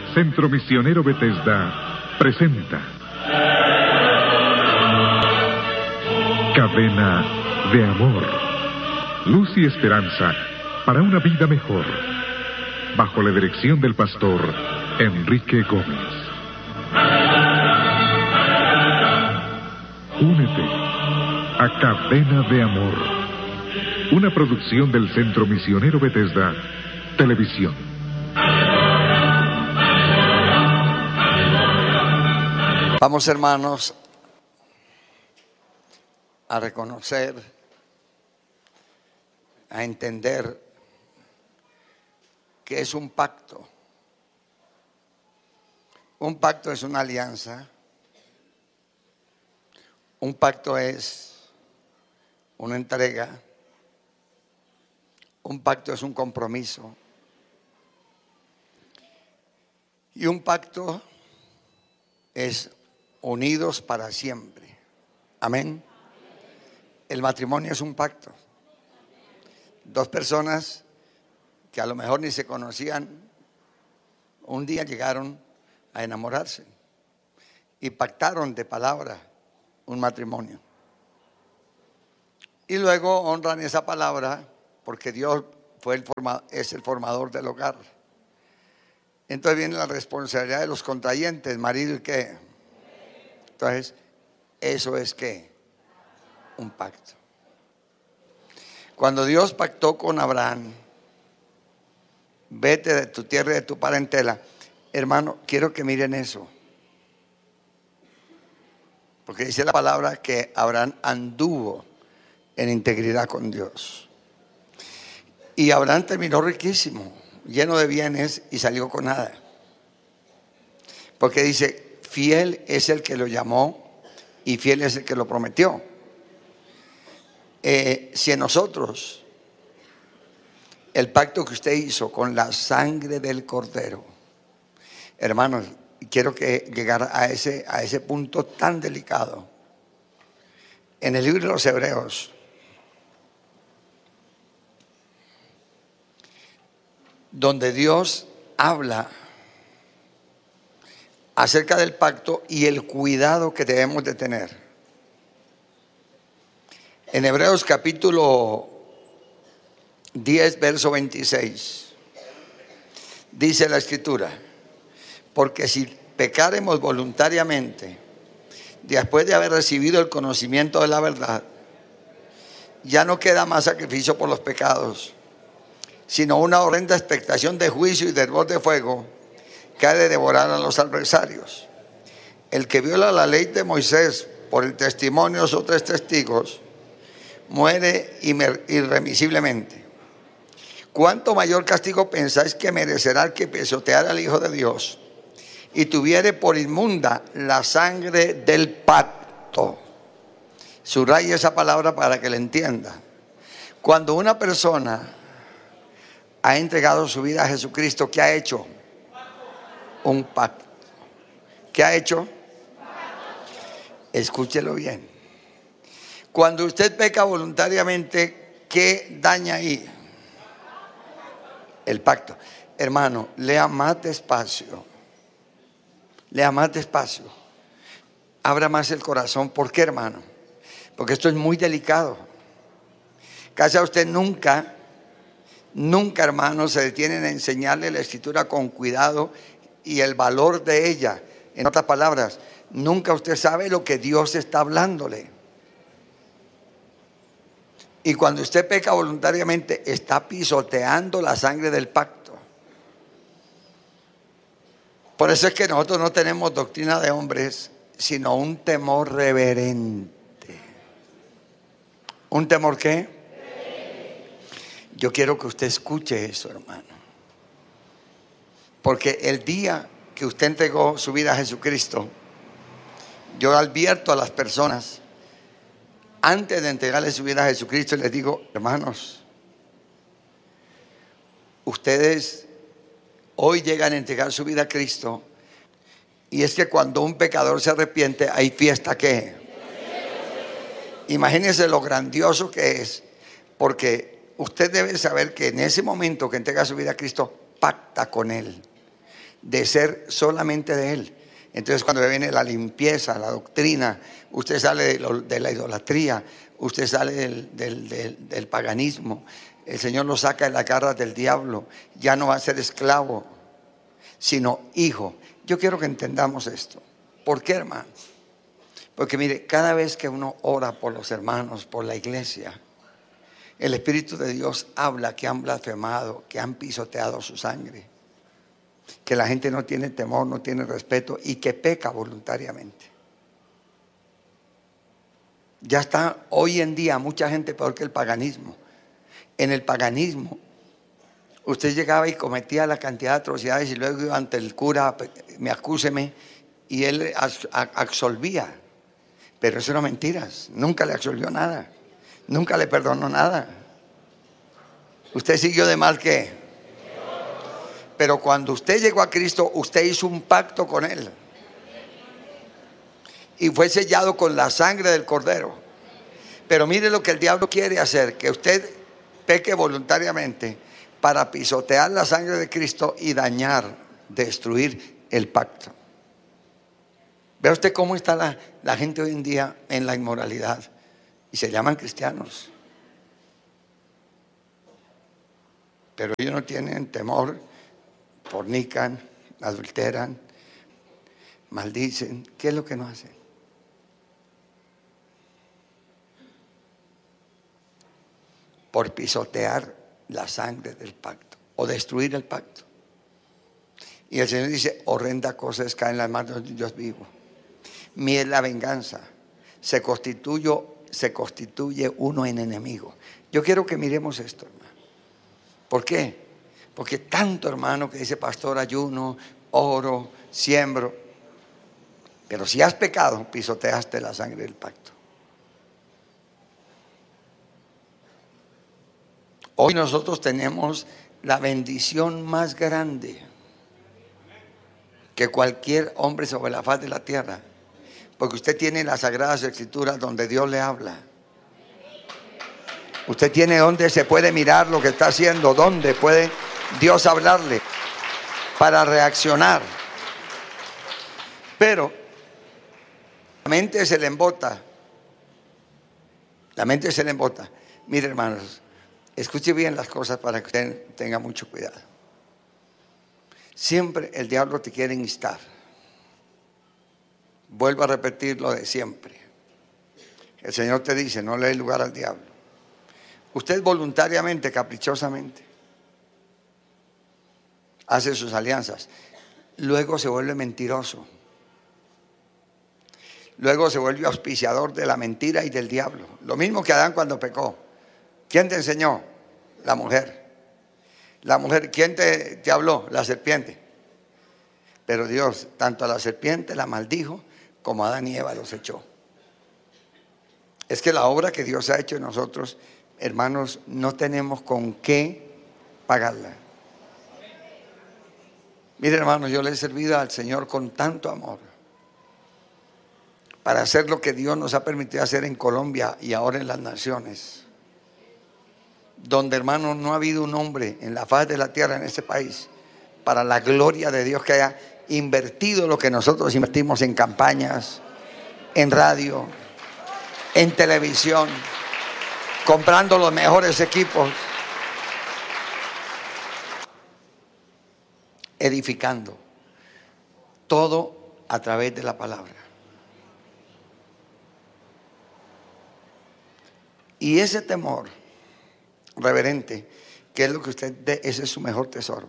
Centro Misionero Bethesda presenta Cadena de Amor, luz y esperanza para una vida mejor, bajo la dirección del pastor Enrique Gómez. Únete a Cadena de Amor, una producción del Centro Misionero Bethesda Televisión. Vamos, hermanos, a reconocer, a entender que es un pacto. Un pacto es una alianza. Un pacto es una entrega. Un pacto es un compromiso. Y un pacto es unidos para siempre. Amén. El matrimonio es un pacto. Dos personas que a lo mejor ni se conocían, un día llegaron a enamorarse y pactaron de palabra un matrimonio. Y luego honran esa palabra porque Dios es el formador del hogar. Entonces viene la responsabilidad de los contrayentes, marido y qué. Entonces, eso es ¿qué? Un pacto. Cuando Dios pactó con Abraham, vete de tu tierra y de tu parentela. Hermano, quiero que miren eso. Porque dice la palabra que Abraham anduvo en integridad con Dios. Y Abraham terminó riquísimo, lleno de bienes y salió con nada. Porque dice, fiel es el que lo llamó y fiel es el que lo prometió. Si en nosotros el pacto que usted hizo con la sangre del Cordero, hermanos, quiero que llegara a ese punto tan delicado. En el libro de los Hebreos, donde Dios habla acerca del pacto y el cuidado que debemos de tener. En Hebreos capítulo 10, verso 26, dice la Escritura: porque si pecaremos voluntariamente, después de haber recibido el conocimiento de la verdad, ya no queda más sacrificio por los pecados, sino una horrenda expectación de juicio y de hervor de fuego que ha de devorar a los adversarios. El que viola la ley de Moisés por el testimonio de los 3 testigos muere irremisiblemente. ¿Cuánto mayor castigo pensáis que merecerá el que pisoteara al Hijo de Dios y tuviere por inmunda la sangre del pacto? Subraya esa palabra para que la entienda. Cuando una persona ha entregado su vida a Jesucristo, ¿qué ha hecho? Un pacto. ¿Qué ha hecho? Escúchelo bien. Cuando usted peca voluntariamente, ¿qué daña ahí? El pacto. Hermano, lea más despacio. Lea más despacio. Abra más el corazón. ¿Por qué, hermano? Porque esto es muy delicado. Casi a usted nunca, hermano, se detienen a enseñarle la Escritura con cuidado y el valor de ella. En otras palabras, nunca usted sabe lo que Dios está hablándole. Y cuando usted peca voluntariamente, está pisoteando la sangre del pacto. Por eso es que nosotros no tenemos doctrina de hombres, sino un temor reverente. ¿Un temor qué? Yo quiero que usted escuche eso, hermano. Porque el día que usted entregó su vida a Jesucristo, yo advierto a las personas, antes de entregarle su vida a Jesucristo, les digo, hermanos, ustedes hoy llegan a entregar su vida a Cristo, y es que cuando un pecador se arrepiente, hay fiesta. ¿Qué? Imagínense lo grandioso que es, porque usted debe saber que en ese momento que entrega su vida a Cristo, pacta con Él. de ser solamente de Él. Entonces cuando viene la limpieza, la doctrina, usted sale de la idolatría, usted sale del paganismo. El Señor lo saca de las garras del diablo. Ya no va a ser esclavo, sino hijo. Yo quiero que entendamos esto. ¿Por qué, hermano? Porque mire, cada vez que uno ora por los hermanos, por la iglesia, el Espíritu de Dios habla que han blasfemado, que han pisoteado su sangre, que la gente no tiene temor, no tiene respeto y que peca voluntariamente. Ya está hoy en día mucha gente peor que el paganismo. En el paganismo usted llegaba y cometía la cantidad de atrocidades y luego iba ante el cura, me acúseme, y él absolvía. Pero eso eran mentiras. Nunca le absolvió nada, nunca le perdonó nada. Usted siguió de mal que. Pero cuando usted llegó a Cristo, usted hizo un pacto con Él y fue sellado con la sangre del Cordero. Pero mire lo que el diablo quiere hacer: que usted peque voluntariamente para pisotear la sangre de Cristo y dañar, destruir el pacto. Vea usted cómo está la gente hoy en día en la inmoralidad y se llaman cristianos, pero ellos no tienen temor, fornican, adulteran, maldicen. ¿Qué es lo que no hacen? Por pisotear la sangre del pacto o destruir el pacto. Y el Señor dice: horrenda cosa es caer en las manos de Dios vivo. Mía es la venganza. Se constituye uno en enemigo. Yo quiero que miremos esto, hermano. ¿Por qué? Porque tanto hermano que dice: pastor, ayuno, oro, siembro. Pero si has pecado, pisoteaste la sangre del pacto. Hoy nosotros tenemos la bendición más grande que cualquier hombre sobre la faz de la tierra, porque usted tiene las Sagradas Escrituras donde Dios le habla. Usted tiene donde se puede mirar lo que está haciendo, donde puede Dios hablarle para reaccionar. Pero la mente se le embota. La mente se le embota. Mire, hermanos, escuche bien las cosas para que usted tenga mucho cuidado. Siempre el diablo te quiere instar. Vuelvo a repetir lo de siempre. El Señor te dice: no le dé lugar al diablo. Usted voluntariamente, caprichosamente, hace sus alianzas. Luego se vuelve mentiroso. Luego se vuelve auspiciador de la mentira y del diablo. Lo mismo que Adán cuando pecó. ¿Quién te enseñó? La mujer. La mujer, ¿quién te habló? La serpiente. Pero Dios, tanto a la serpiente la maldijo, como a Adán y Eva los echó. Es que la obra que Dios ha hecho en nosotros, hermanos, no tenemos con qué pagarla. Mire, hermanos, yo le he servido al Señor con tanto amor para hacer lo que Dios nos ha permitido hacer en Colombia y ahora en las naciones, donde, hermanos, no ha habido un hombre en la faz de la tierra en este país, para la gloria de Dios, que haya invertido lo que nosotros invertimos en campañas, en radio, en televisión, comprando los mejores equipos, edificando, todo a través de la palabra. Y ese temor reverente, que es lo que usted dé, ese es su mejor tesoro.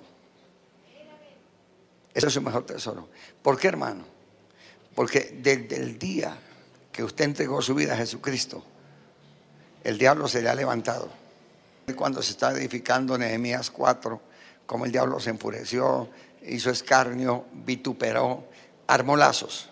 Ese es su mejor tesoro. ¿Por qué, hermano? Porque desde el día que usted entregó su vida a Jesucristo, el diablo se le ha levantado. Cuando se está edificando Nehemías 4, como el diablo se enfureció, hizo escarnio, vituperó, armó lazos.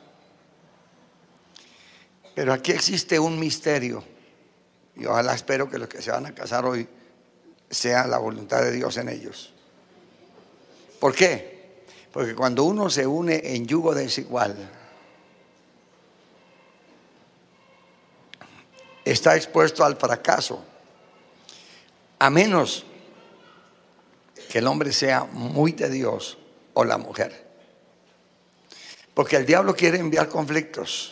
Pero aquí existe un misterio, y ojalá espero que los que se van a casar hoy sea la voluntad de Dios en ellos. ¿Por qué? Porque cuando uno se une en yugo desigual, está expuesto al fracaso, a menos que el hombre sea muy de Dios o la mujer. Porque el diablo quiere enviar conflictos.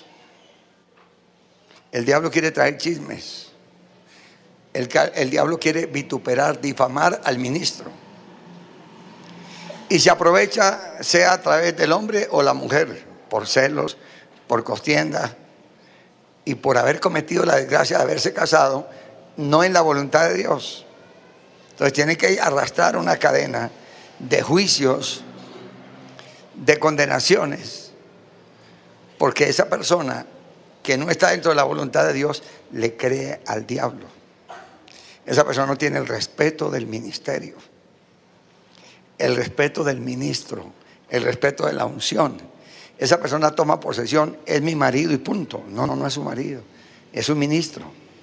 El diablo quiere traer chismes. El diablo quiere vituperar, difamar al ministro. Y se aprovecha, sea a través del hombre o la mujer, por celos, por contienda y por haber cometido la desgracia de haberse casado, no en la voluntad de Dios. Entonces tiene que arrastrar una cadena de juicios, de condenaciones, porque esa persona que no está dentro de la voluntad de Dios le cree al diablo. Esa persona no tiene el respeto del ministerio, el respeto del ministro, el respeto de la unción. Esa persona toma posesión, es mi marido y punto. No es su marido, es un ministro.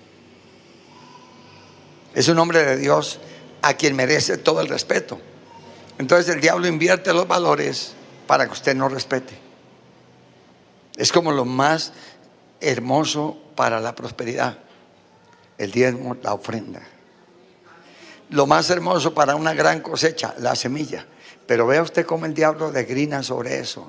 Es un hombre de Dios a quien merece todo el respeto. Entonces el diablo invierte los valores para que usted no respete. Es como lo más hermoso para la prosperidad: el diezmo, la ofrenda. Lo más hermoso para una gran cosecha: la semilla. Pero vea usted cómo el diablo degrina sobre eso.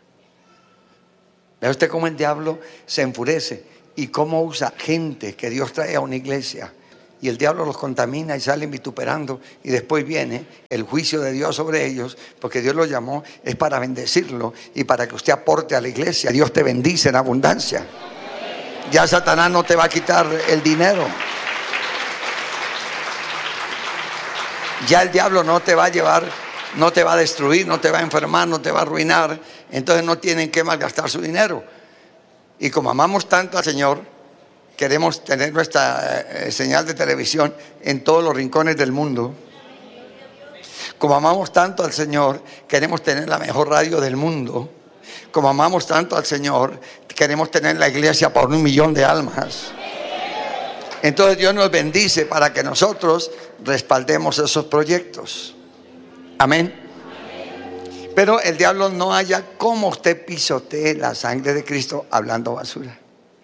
Vea usted cómo el diablo se enfurece y cómo usa gente que Dios trae a una iglesia, y el diablo los contamina y salen vituperando, y después viene el juicio de Dios sobre ellos, porque Dios los llamó es para bendecirlo y para que usted aporte a la iglesia. Dios te bendice en abundancia. Ya Satanás no te va a quitar el dinero. Ya el diablo no te va a llevar, no te va a destruir, no te va a enfermar, no te va a arruinar. Entonces no tienen que malgastar su dinero. Y como amamos tanto al Señor, queremos tener nuestra señal de televisión en todos los rincones del mundo. Como amamos tanto al Señor, queremos tener la mejor radio del mundo. Como amamos tanto al Señor, queremos tener la iglesia por 1 millón de almas. Entonces Dios nos bendice para que nosotros respaldemos esos proyectos. Amén. Pero el diablo no haya cómo usted pisotee la sangre de Cristo hablando basura,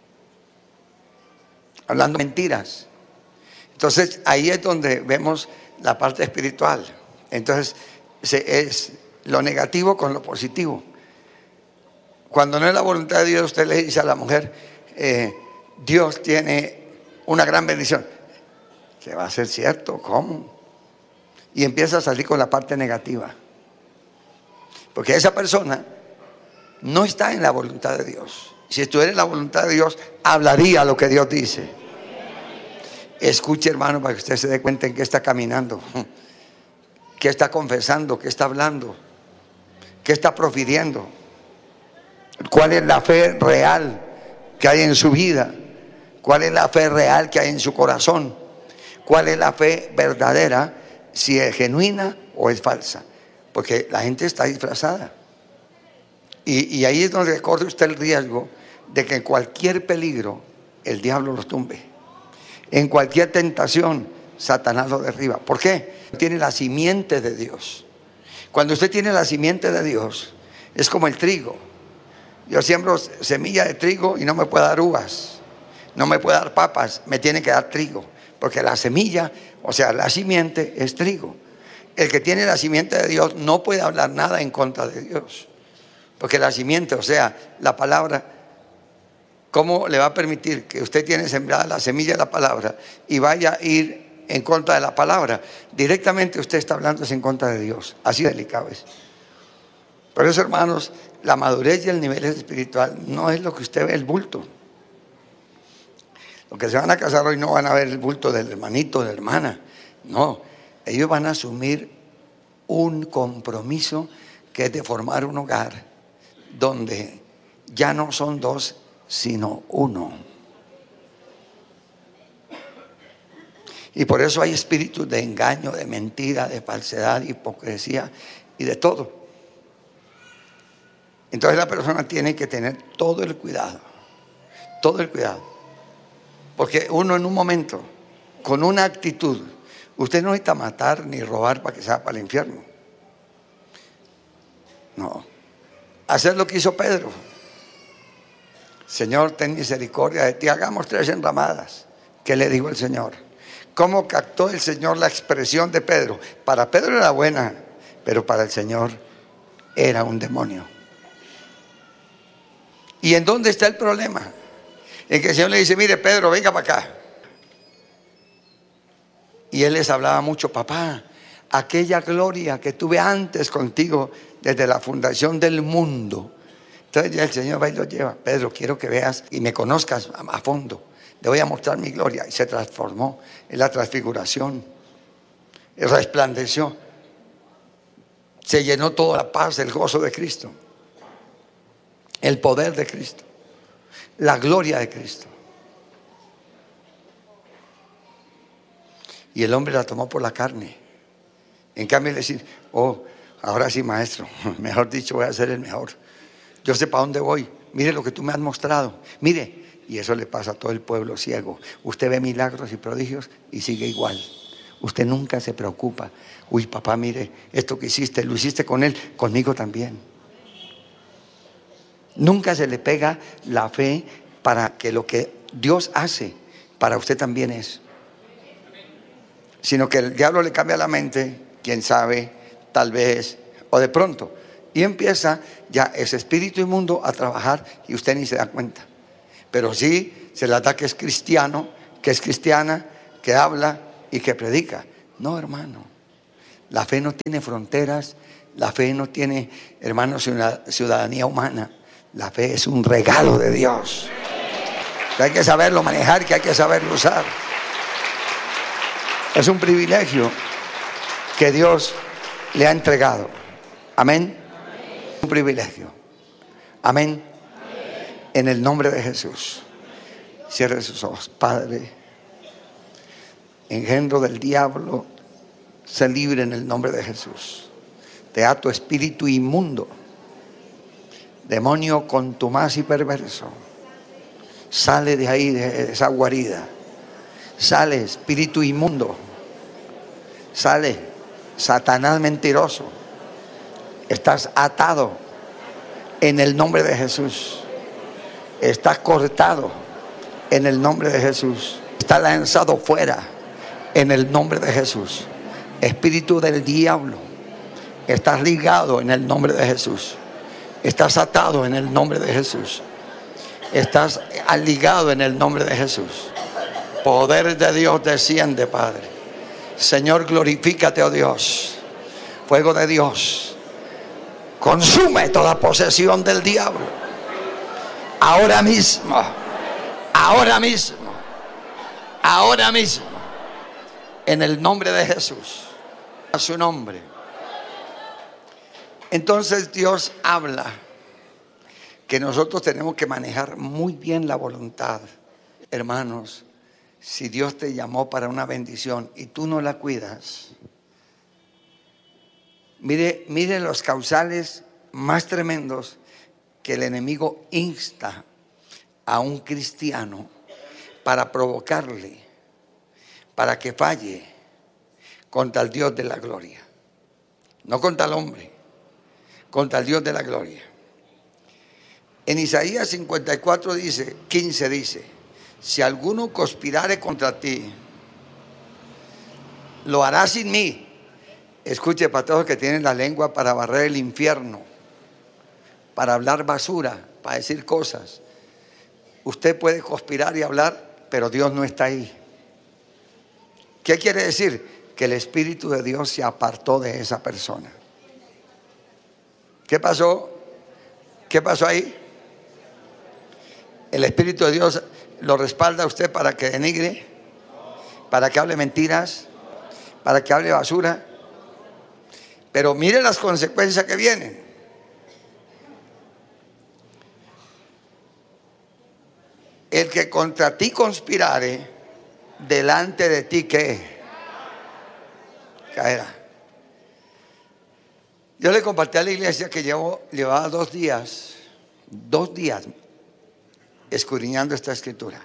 hablando mentiras. Entonces ahí es donde vemos la parte espiritual. Entonces es lo negativo con lo positivo. Cuando no es la voluntad de Dios, usted le dice a la mujer, Dios tiene una gran bendición. ¿Qué va a ser cierto? ¿Cómo? Y empieza a salir con la parte negativa. Porque esa persona no está en la voluntad de Dios. Si estuviera en la voluntad de Dios, hablaría lo que Dios dice. Escuche, hermano, para que usted se dé cuenta en qué está caminando, qué está confesando, qué está hablando, qué está profiriendo, cuál es la fe real que hay en su vida, cuál es la fe real que hay en su corazón, cuál es la fe verdadera, si es genuina o es falsa. Porque la gente está disfrazada. Y ahí es donde corre usted el riesgo de que en cualquier peligro el diablo los tumbe. En cualquier tentación Satanás lo derriba. ¿Por qué? Tiene la simiente de Dios. Cuando usted tiene la simiente de Dios, es como el trigo. Yo siembro semilla de trigo y no me puede dar uvas, no me puede dar papas, me tiene que dar trigo. Porque la semilla, o sea, la simiente es trigo. El que tiene la simiente de Dios no puede hablar nada en contra de Dios. Porque la simiente, o sea, la palabra, ¿cómo le va a permitir que usted tiene sembrada la semilla de la palabra y vaya a ir en contra de la palabra? Directamente usted está hablando en contra de Dios. Así delicado es. Por eso, hermanos, la madurez y el nivel espiritual no es lo que usted ve, el bulto. Los que se van a casar hoy no van a ver el bulto del hermanito, de la hermana. No. Ellos van a asumir un compromiso que es de formar un hogar donde ya no son dos, sino uno. Y por eso hay espíritus de engaño, de mentira, de falsedad, de hipocresía y de todo. Entonces la persona tiene que tener todo el cuidado, todo el cuidado. Porque uno en un momento, con una actitud, usted no necesita matar ni robar para que se vaya para el infierno. No. Hacer lo que hizo Pedro. Señor, ten misericordia de ti. Hagamos 3 enramadas. ¿Qué le dijo el Señor? ¿Cómo captó el Señor la expresión de Pedro? Para Pedro era buena, pero para el Señor era un demonio. ¿Y en dónde está el problema? En que el Señor le dice, mire Pedro, venga para acá. Y él les hablaba mucho, papá, aquella gloria que tuve antes contigo desde la fundación del mundo. Entonces ya el Señor va y lo lleva. Pedro, quiero que veas y me conozcas a fondo. Le voy a mostrar mi gloria. Y se transformó en la transfiguración. Resplandeció. Se llenó toda la paz, el gozo de Cristo. El poder de Cristo. La gloria de Cristo. Y el hombre la tomó por la carne. En cambio, decir, oh, ahora sí, maestro, mejor dicho, voy a ser el mejor. Yo sé para dónde voy. Mire lo que tú me has mostrado. Mire, y eso le pasa a todo el pueblo ciego. Usted ve milagros y prodigios y sigue igual. Usted nunca se preocupa. Uy, papá, mire, esto que hiciste, lo hiciste con él, conmigo también. Nunca se le pega la fe para que lo que Dios hace para usted también es. Sino que el diablo le cambia la mente, quién sabe, tal vez, o de pronto. Y empieza ya ese espíritu inmundo a trabajar y usted ni se da cuenta. Pero sí se le da que es cristiano, que es cristiana, que habla y que predica. No, hermano. La fe no tiene fronteras. La fe no tiene, hermano, ciudadanía humana. La fe es un regalo de Dios. Que hay que saberlo manejar, que hay que saberlo usar. Es un privilegio que Dios le ha entregado. Amén. Un privilegio. Amén. En el nombre de Jesús. Cierre sus ojos. Padre, engendro del diablo, se libre en el nombre de Jesús. Te ato espíritu inmundo, demonio contumaz y perverso. Sale de ahí, de esa guarida. Sale espíritu inmundo. Sale Satanás mentiroso. Estás atado en el nombre de Jesús. Estás cortado en el nombre de Jesús. Estás lanzado fuera en el nombre de Jesús. Espíritu del diablo, estás ligado en el nombre de Jesús. Estás atado en el nombre de Jesús. Estás ligado en el nombre de Jesús. Poder de Dios desciende, Padre. Señor, glorifícate, oh Dios. Fuego de Dios consume toda posesión del diablo. Ahora mismo. Ahora mismo. Ahora mismo. En el nombre de Jesús. A su nombre. Entonces Dios habla que nosotros tenemos que manejar muy bien la voluntad. Hermanos, si Dios te llamó para una bendición y tú no la cuidas, mire los causales más tremendos que el enemigo insta a un cristiano para provocarle, para que falle contra el Dios de la gloria. No contra el hombre, contra el Dios de la gloria. En Isaías 54 dice, 15 dice, si alguno conspirare contra ti, lo hará sin mí. Escuche, para todos que tienen la lengua para barrer el infierno, para hablar basura, para decir cosas. Usted puede conspirar y hablar, pero Dios no está ahí. ¿Qué quiere decir? Que el Espíritu de Dios se apartó de esa persona. ¿Qué pasó? ¿Qué pasó ahí? El Espíritu de Dios lo respalda a usted para que denigre, para que hable mentiras, para que hable basura. Pero mire las consecuencias que vienen. El que contra ti conspirare, delante de ti, ¿qué? Caerá. Yo le compartí a la iglesia que llevaba 2 días escudriñando esta escritura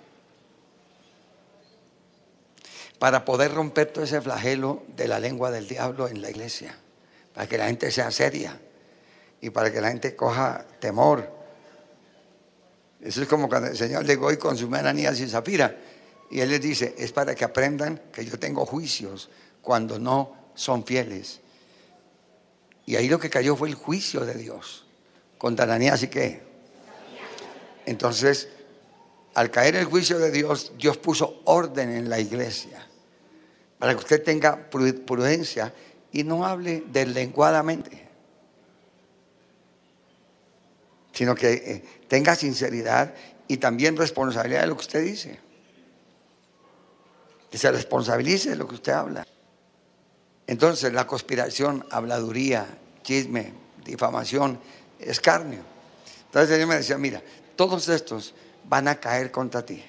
para poder romper todo ese flagelo de la lengua del diablo en la iglesia, para que la gente sea seria y para que la gente coja temor. Eso es como cuando el Señor llegó y consumió a Ananías y Zafira y Él les dice, es para que aprendan que yo tengo juicios cuando no son fieles. Y ahí lo que cayó fue el juicio de Dios contra Ananías y ¿qué? Entonces, al caer el juicio de Dios, Dios puso orden en la iglesia para que usted tenga prudencia y no hable deslenguadamente, sino que tenga sinceridad y también responsabilidad de lo que usted dice. Que se responsabilice de lo que usted habla. Entonces, la conspiración, habladuría, chisme, difamación, escarnio. Entonces el Señor me decía, mira, todos estos van a caer contra ti.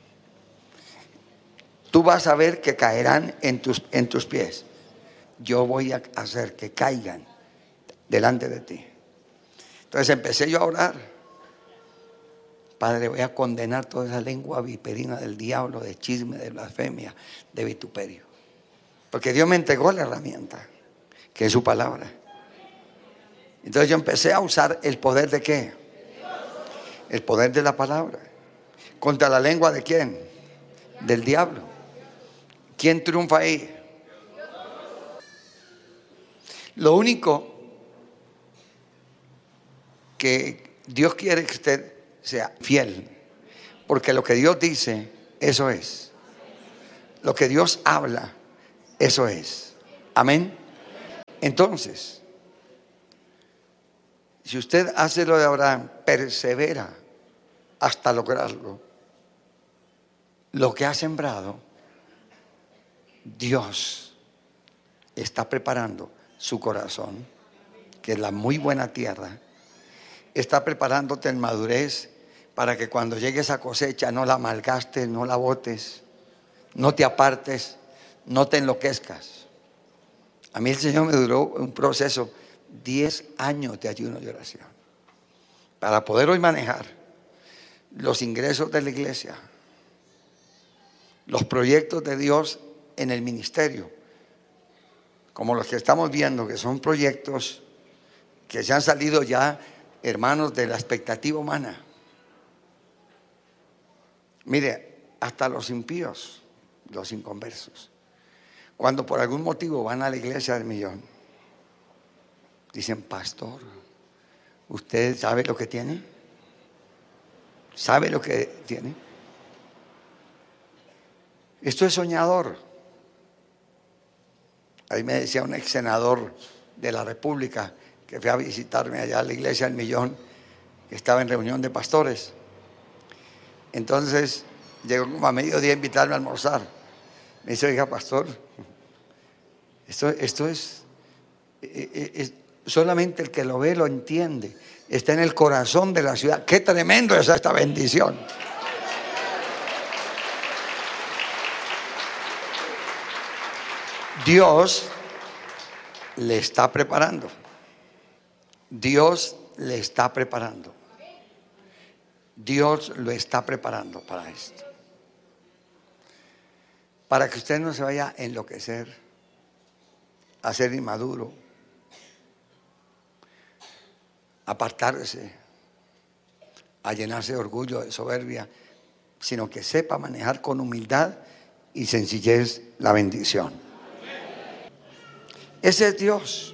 Tú vas a ver que caerán en tus pies. Yo voy a hacer que caigan delante de ti. Entonces empecé yo a orar. Padre, voy a condenar toda esa lengua viperina del diablo, de chisme, de blasfemia, de vituperio. Porque Dios me entregó la herramienta, que es su palabra. Entonces yo empecé a usar el poder de ¿qué? El poder de la palabra. ¿Contra la lengua de quién? Del diablo. ¿Quién triunfa ahí? Lo único que Dios quiere que usted sea fiel, porque lo que Dios dice, eso es. Lo que Dios habla, eso es. Amén. Entonces, si usted hace lo de Abraham, persevera hasta lograrlo, lo que ha sembrado, Dios está preparando su corazón, que es la muy buena tierra. Está preparándote en madurez para que cuando llegue esa cosecha no la malgastes, no la botes, no te apartes, no te enloquezcas. A mí el Señor me duró un proceso 10 años de ayuno y oración para poder hoy manejar los ingresos de la iglesia, los proyectos de Dios en el ministerio, como los que estamos viendo, que son proyectos que se han salido ya, hermanos, de la expectativa humana. Mire, hasta los impíos, los inconversos, cuando por algún motivo van a la iglesia del millón, dicen, pastor, ¿usted sabe lo que tiene? ¿Sabe lo que tiene? Esto es soñador. Ahí me decía un ex senador de la República que fue a visitarme allá a la iglesia del millón, que estaba en reunión de pastores. Entonces llegó como a mediodía a invitarme a almorzar. Me dice, oiga, pastor, esto es solamente el que lo ve lo entiende. Está en el corazón de la ciudad. Qué tremendo es esta bendición. Dios le está preparando. Dios le está preparando. Dios lo está preparando para esto. Para que usted no se vaya a enloquecer, a ser inmaduro, a apartarse, a llenarse de orgullo, de soberbia, sino que sepa manejar con humildad y sencillez la bendición. Ese es Dios.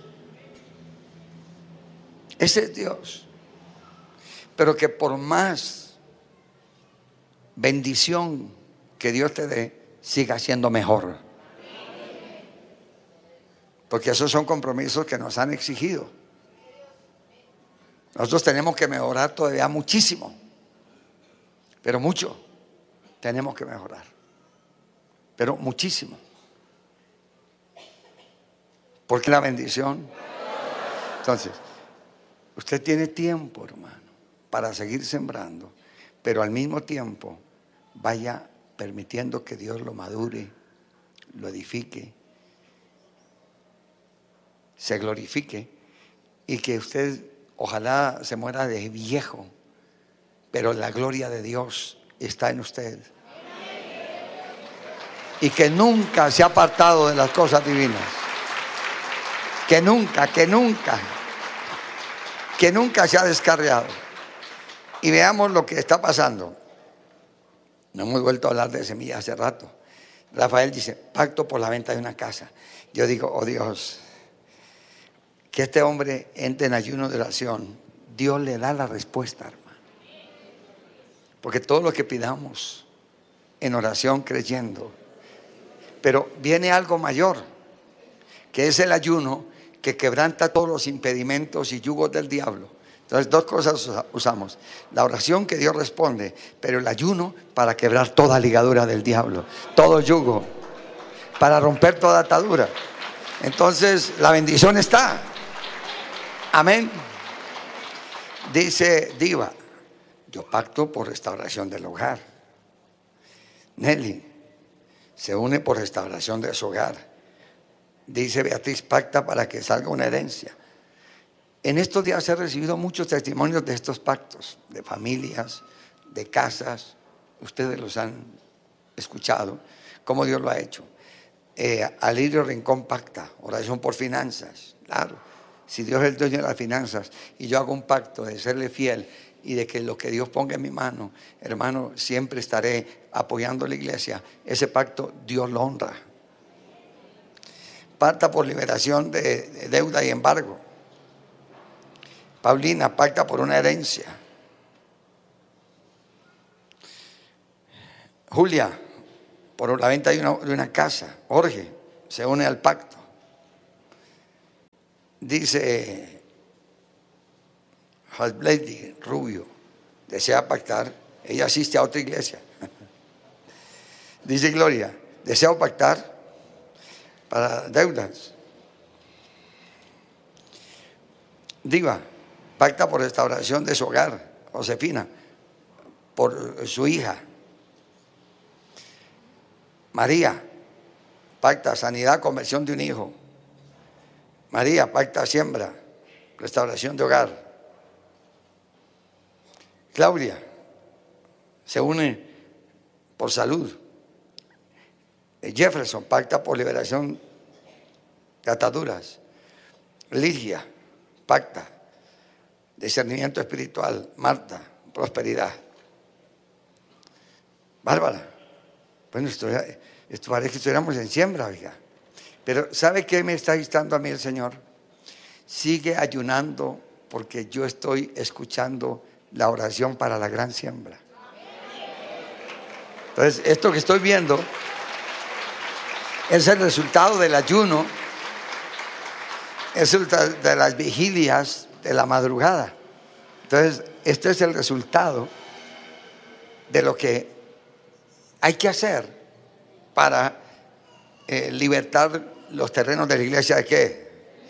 Ese es Dios. Pero que por más bendición que Dios te dé, siga siendo mejor. Porque esos son compromisos que nos han exigido. Nosotros tenemos que mejorar todavía muchísimo. Pero mucho tenemos que mejorar. Pero muchísimo. Porque la bendición. Entonces, usted tiene tiempo, hermano, para seguir sembrando, pero al mismo tiempo vaya permitiendo que Dios lo madure, lo edifique, se glorifique y que usted ojalá se muera de viejo, pero la gloria de Dios está en usted. Y que nunca se ha apartado de las cosas divinas. Que nunca se ha descarriado. Y veamos lo que está pasando. No hemos vuelto a hablar de semilla hace rato. Rafael dice, pacto por la venta de una casa. Yo digo, oh Dios, que este hombre entre en ayuno de oración. Dios le da la respuesta, hermano. Porque todo lo que pidamos en oración creyendo. Pero viene algo mayor, que es el ayuno que quebranta todos los impedimentos y yugos del diablo. Entonces, dos cosas usamos: la oración que Dios responde, pero el ayuno para quebrar toda ligadura del diablo, todo yugo, para romper toda atadura. Entonces, la bendición está. Amén. Dice Diva: yo pacto por restauración del hogar. Nelly se une por restauración de su hogar. Dice Beatriz: pacta para que salga una herencia. En estos días he recibido muchos testimonios de estos pactos, de familias, de casas. Ustedes los han escuchado, cómo Dios lo ha hecho. Alirio Rincón pacta, oración por finanzas. Claro, si Dios es el dueño de las finanzas y yo hago un pacto de serle fiel y de que lo que Dios ponga en mi mano, hermano, siempre estaré apoyando a la iglesia, ese pacto Dios lo honra. Pacta por liberación de deuda y embargo. Paulina pacta por una herencia. Julia, por la venta de una casa. Jorge se une al pacto. Dice Hasblady Rubio, desea pactar. Ella asiste a otra iglesia. Dice Gloria: deseo pactar para deudas. Diva pacta por restauración de su hogar. Josefina, por su hija. María pacta sanidad, conversión de un hijo. María pacta siembra, restauración de hogar. Claudia se une por salud. Jefferson pacta por liberación de ataduras. Ligia pacta discernimiento espiritual. Marta, prosperidad. Bárbara, bueno, esto parece que estuviéramos en siembra, oiga. Pero ¿sabe qué me está instando a mí el Señor? Sigue ayunando, porque yo estoy escuchando la oración para la gran siembra. Entonces, esto que estoy viendo es el resultado del ayuno, es el de las vigilias de la madrugada. Entonces, este es el resultado de lo que hay que hacer para libertar los terrenos de la iglesia. ¿De qué?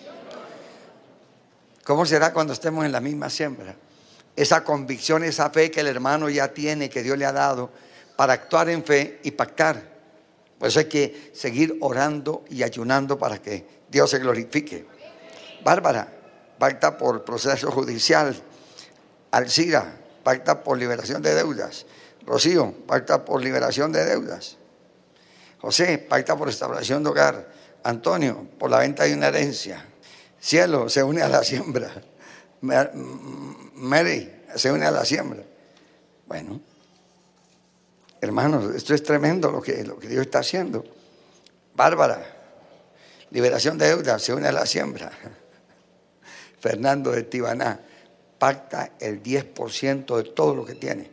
¿Cómo será cuando estemos en la misma siembra? Esa convicción, esa fe que el hermano ya tiene, que Dios le ha dado, para actuar en fe y pactar. Por eso hay que seguir orando y ayunando para que Dios se glorifique. Bárbara pacta por proceso judicial. Alcira pacta por liberación de deudas. Rocío pacta por liberación de deudas. José pacta por restauración de hogar. Antonio por la venta de una herencia. Cielo se une a la siembra. Mary se une a la siembra. Bueno, hermanos, esto es tremendo lo que Dios está haciendo. Bárbara, liberación de deudas, se une a la siembra. Fernando de Tibaná pacta el 10% de todo lo que tiene.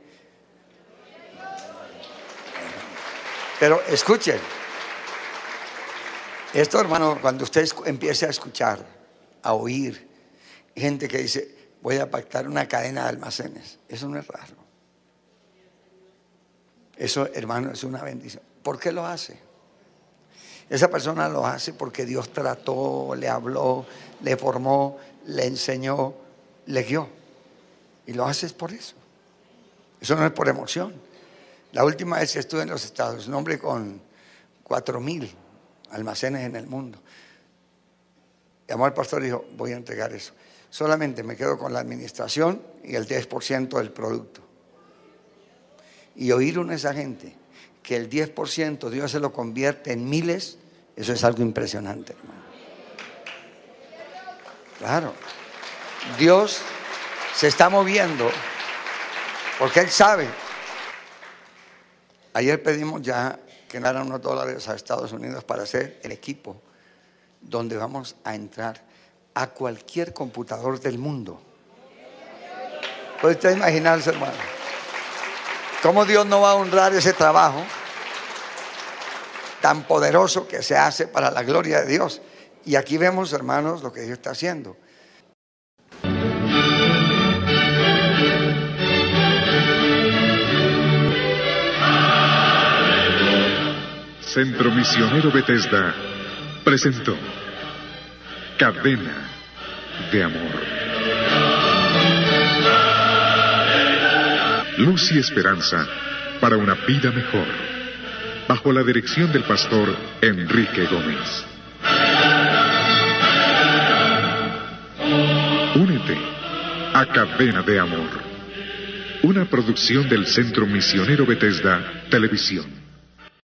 Pero escuchen, esto, hermano, cuando usted empiece a escuchar, a oír gente que dice: voy a pactar una cadena de almacenes, eso no es raro. Eso, hermano, es una bendición. ¿Por qué lo hace? Esa persona lo hace porque Dios trató, le habló, le formó, le enseñó, le guió. Y lo hace por eso. Eso no es por emoción. La última vez que estuve en los Estados, un hombre con 4,000 almacenes en el mundo, llamó al pastor y dijo: voy a entregar eso. Solamente me quedo con la administración y el 10% del producto. Y oír a esa gente que el 10% Dios se lo convierte en miles, eso es algo impresionante, hermano. Claro, Dios se está moviendo porque Él sabe. Ayer pedimos ya que nos daran unos dólares a Estados Unidos para hacer el equipo donde vamos a entrar a cualquier computador del mundo. ¿Puede usted imaginarse, hermano? ¿Cómo Dios no va a honrar ese trabajo tan poderoso que se hace para la gloria de Dios? Y aquí vemos, hermanos, lo que Dios está haciendo. Centro Misionero Bethesda presentó Cadena de Amor. Luz y esperanza para una vida mejor, bajo la dirección del pastor Enrique Gómez. Únete a Cadena de Amor, una producción del Centro Misionero Bethesda Televisión.